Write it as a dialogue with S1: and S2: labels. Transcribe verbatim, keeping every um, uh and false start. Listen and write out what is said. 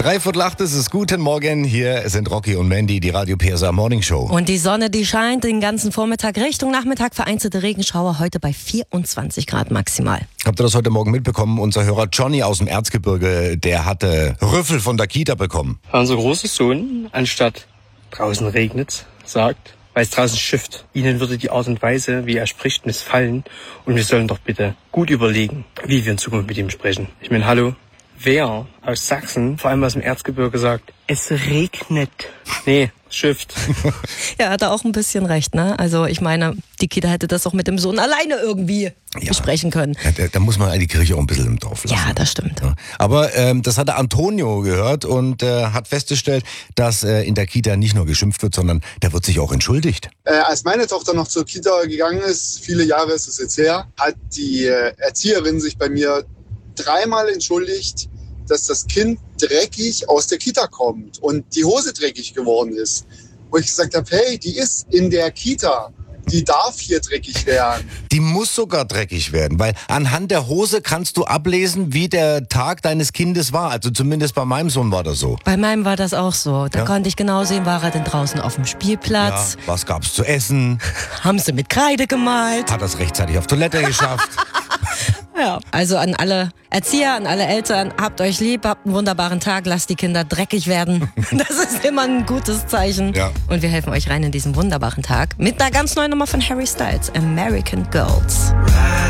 S1: Dreiviertel acht ist es. Guten Morgen. Hier sind Rocky und Mandy, die Radio P S A Morning Show.
S2: Und die Sonne, die scheint den ganzen Vormittag. Richtung Nachmittag vereinzelte Regenschauer, heute bei vierundzwanzig Grad maximal.
S1: Habt ihr das heute Morgen mitbekommen? Unser Hörer Johnny aus dem Erzgebirge, der hatte Rüffel von der Kita bekommen.
S3: Unser großer Sohn, anstatt draußen regnet's, sagt, weil es draußen schifft, ihnen würde die Art und Weise, wie er spricht, missfallen. Und wir sollen doch bitte gut überlegen, wie wir in Zukunft mit ihm sprechen. Ich meine, hallo, wer aus Sachsen, vor allem aus dem Erzgebirge, sagt, es regnet. Nee, schifft.
S2: Ja, hat er auch ein bisschen recht, ne? Also ich meine, die Kita hätte das auch mit dem Sohn alleine irgendwie ja. besprechen können.
S1: Ja, da, da muss man die Kirche auch ein bisschen im Dorf lassen.
S2: Ja, das stimmt.
S1: Ja. Aber ähm, das hatte Antonio gehört und äh, hat festgestellt, dass äh, in der Kita nicht nur geschimpft wird, sondern da wird sich auch entschuldigt.
S4: Äh, als meine Tochter noch zur Kita gegangen ist, viele Jahre ist es jetzt her, hat die äh, Erzieherin sich bei mir dreimal entschuldigt, dass das Kind dreckig aus der Kita kommt und die Hose dreckig geworden ist. Wo ich gesagt habe, hey, die ist in der Kita, die darf hier dreckig werden.
S1: Die muss sogar dreckig werden, weil anhand der Hose kannst du ablesen, wie der Tag deines Kindes war. Also zumindest bei meinem Sohn war das so.
S2: Bei meinem war das auch so. Da
S1: ja?
S2: konnte ich genau sehen, war er denn draußen auf dem Spielplatz.
S1: Ja, was gab's zu essen?
S2: Haben sie mit Kreide gemalt?
S1: Hat das rechtzeitig auf Toilette geschafft?
S2: Ja, also an alle Erzieher, an alle Eltern, habt euch lieb, habt einen wunderbaren Tag, lasst die Kinder dreckig werden. Das ist immer ein gutes Zeichen.
S1: Ja.
S2: Und wir helfen euch rein in diesen wunderbaren Tag mit einer ganz neuen Nummer von Harry Styles, American Girls.